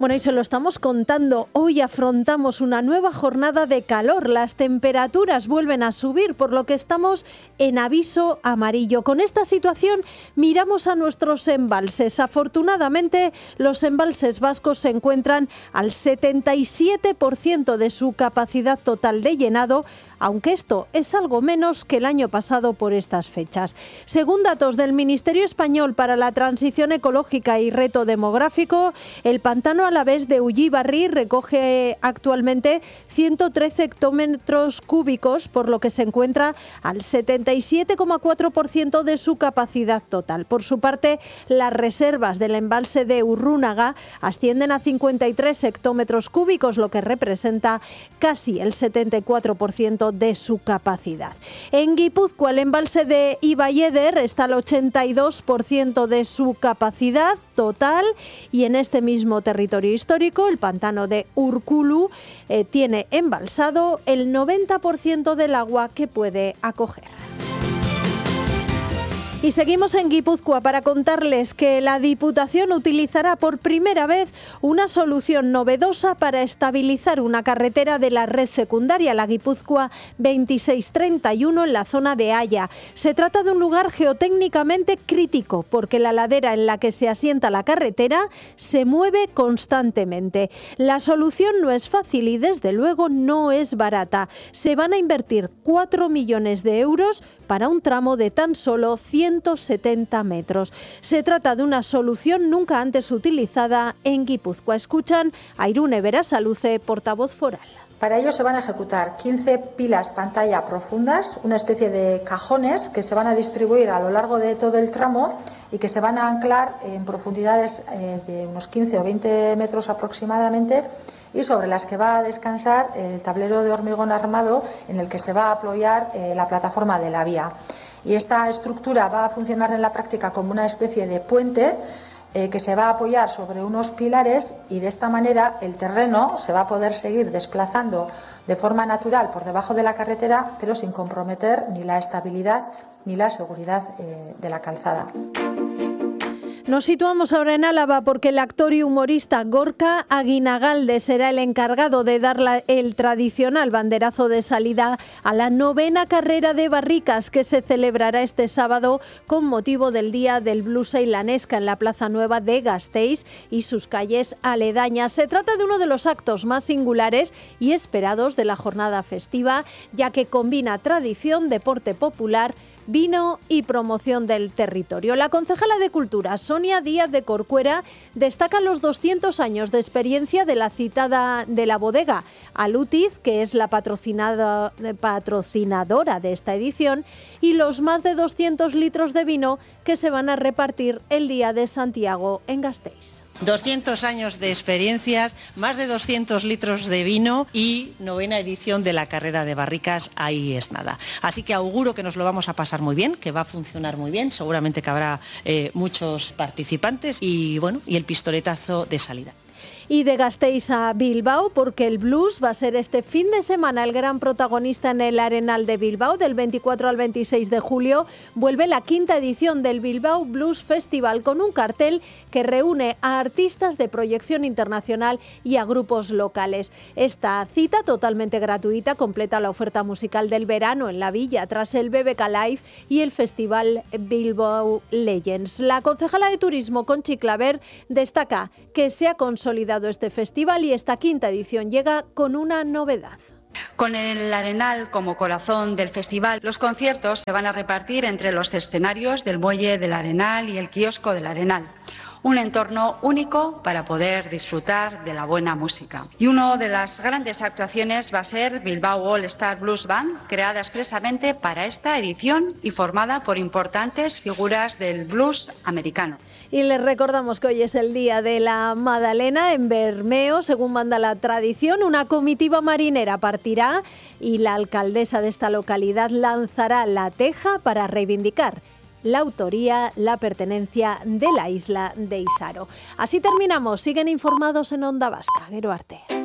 Bueno, y se lo estamos contando. Hoy afrontamos una nueva jornada de calor. Las temperaturas vuelven a subir, por lo que estamos en aviso amarillo. Con esta situación miramos a nuestros embalses. Afortunadamente, los embalses vascos se encuentran al 77% de su capacidad total de llenado, aunque esto es algo menos que el año pasado por estas fechas. Según datos del Ministerio Español para la Transición Ecológica y Reto Demográfico, el pantano alavés de Ullíbarri recoge actualmente 113 hectómetros cúbicos, por lo que se encuentra al 77,4% de su capacidad total. Por su parte, las reservas del embalse de Urrúnaga ascienden a 53 hectómetros cúbicos, lo que representa casi el 74% de su capacidad. En Guipúzcoa, el embalse de Ibaieder está al 82% de su capacidad total, y en este mismo territorio histórico, el pantano de Urkulu tiene embalsado el 90% del agua que puede acoger. Y seguimos en Guipúzcoa para contarles que la Diputación utilizará por primera vez una solución novedosa para estabilizar una carretera de la red secundaria, la Guipúzcoa 2631, en la zona de Haya. Se trata de un lugar geotécnicamente crítico porque la ladera en la que se asienta la carretera se mueve constantemente. La solución no es fácil y desde luego no es barata. Se van a invertir 4 millones de euros para un tramo de tan solo 170 metros. Se trata de una solución nunca antes utilizada en Guipúzcoa. Escuchan a Irune Berasaluce, portavoz foral. Para ello se van a ejecutar 15 pilas pantalla profundas, una especie de cajones que se van a distribuir a lo largo de todo el tramo y que se van a anclar en profundidades de unos 15 o 20 metros aproximadamente, y sobre las que va a descansar el tablero de hormigón armado en el que se va a apoyar la plataforma de la vía. Y esta estructura va a funcionar en la práctica como una especie de puente que se va a apoyar sobre unos pilares, y de esta manera el terreno se va a poder seguir desplazando de forma natural por debajo de la carretera, pero sin comprometer ni la estabilidad ni la seguridad de la calzada. Nos situamos ahora en Álava porque el actor y humorista Gorka Aguinagalde será el encargado de dar el tradicional banderazo de salida a la 9ª carrera de barricas, que se celebrará este sábado con motivo del Día del Blues Eilanesca en la Plaza Nueva de Gasteiz y sus calles aledañas. Se trata de uno de los actos más singulares y esperados de la jornada festiva, ya que combina tradición, deporte popular, vino y promoción del territorio. La concejala de Cultura, Sonia Díaz de Corcuera, destaca los 200 años de experiencia de la citada de la bodega Alutiz, que es la patrocinadora de esta edición, y los más de 200 litros de vino que se van a repartir el día de Santiago en Gasteiz. 200 años de experiencias, más de 200 litros de vino y 9ª edición de la carrera de barricas, ahí es nada. Así que auguro que nos lo vamos a pasar muy bien, que va a funcionar muy bien, seguramente que habrá muchos participantes y el pistoletazo de salida. Y de Gasteiz a Bilbao, porque el blues va a ser este fin de semana el gran protagonista en el Arenal de Bilbao. Del 24 al 26 de julio vuelve la 5ª edición del Bilbao Blues Festival, con un cartel que reúne a artistas de proyección internacional y a grupos locales. Esta cita, totalmente gratuita, completa la oferta musical del verano en la villa, tras el BBK Live y el Festival Bilbao Legends. La concejala de Turismo, Conchi Claver, destaca que se ha consolidado este festival y esta 5ª edición llega con una novedad. Con el Arenal como corazón del festival, los conciertos se van a repartir entre los escenarios del muelle del Arenal y el kiosco del Arenal. Un entorno único para poder disfrutar de la buena música. Y una de las grandes actuaciones va a ser Bilbao All Star Blues Band, creada expresamente para esta edición y formada por importantes figuras del blues americano. Y les recordamos que hoy es el Día de la Madalena en Bermeo. Según manda la tradición, una comitiva marinera partirá y la alcaldesa de esta localidad lanzará la teja para reivindicar la autoría, la pertenencia de la isla de Izaro. Así terminamos. Siguen informados en Onda Vasca. Gero arte.